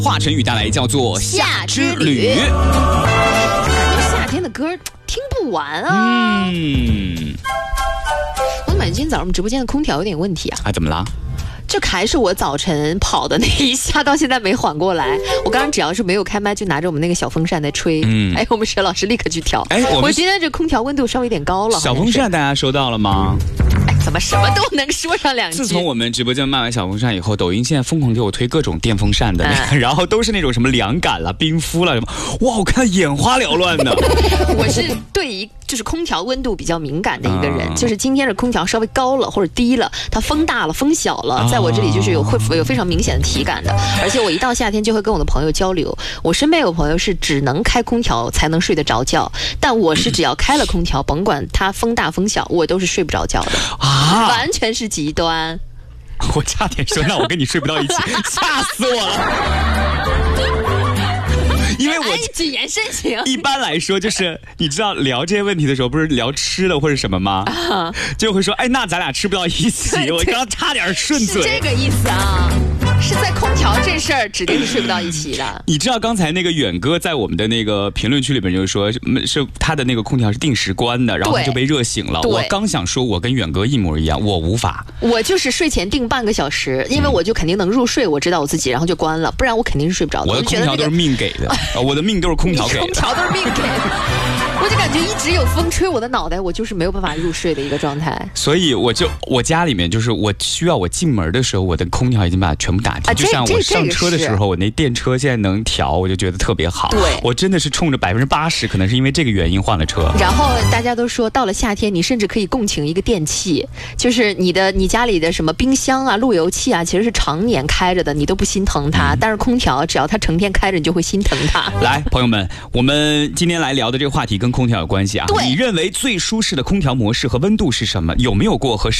华晨宇带来叫做《夏之旅》。 感觉夏天的歌听不完啊。我感觉今天早上我们直播间的空调有点问题啊。 啊，怎么啦？ 这还是我早晨跑的那一下，到现在没缓过来。我刚刚只要是没有开麦，就拿着我们那个小风扇在吹。哎，我们沈老师立刻去调。哎，我今天这空调温度稍微有点高了。 小风扇大家收到了吗？ 怎么什么都能说上两句？ 自从我们直播间卖完小风扇以后，抖音现在疯狂给我推各种电风扇的，然后都是那种什么凉感了、冰敷了什么，哇，我看到眼花缭乱的。 我是对于就是空调温度比较敏感的一个人，就是今天的空调稍微高了或者低了，它风大了、风小了，在我这里就是会有非常明显的体感的。而且我一到夏天就会跟我的朋友交流，我身边有朋友是只能开空调才能睡得着觉，但我是只要开了空调，甭管它风大风小，我都是睡不着觉的。完全是极端。 我差点说那我跟你睡不到一起，吓死我了。因为我举言申请。 一般来说就是你知道聊这些问题的时候，不是聊吃的或者什么吗？就会说哎，那咱俩吃不到一起。我刚刚差点顺嘴。 是这个意思啊。是在空调这事儿指定是睡不到一起的。 你知道刚才那个远哥在我们的那个评论区里面就说是他的那个空调是定时关的，然后他就被热醒了。我刚想说我跟远哥一模一样，我无法。 我就是睡前定半个小时，因为我就肯定能入睡，我知道我自己，然后就关了，不然我肯定是睡不着的。 我的空调都是命给的，我的命都是空调给的。 空调都是命给的。我就感觉一直有风吹我的脑袋，我就是没有办法入睡的一个状态。 所以我家里面就是我需要我进门的时候，我的空调已经把它全部打停。就像我上车的时候，我那电车现在能调，我就觉得特别好。 对， 我真的是冲着80%，可能是因为这个原因换了车。 然后大家都说，到了夏天，你甚至可以共情一个电器，就是你家里的什么冰箱啊、路由器啊，其实是常年开着的，你都不心疼它。但是空调只要它成天开着，你就会心疼它。 来，朋友们，我们今天来聊的这个话题跟空调有关系啊。你认为最舒适的空调模式和温度是什么？有没有过和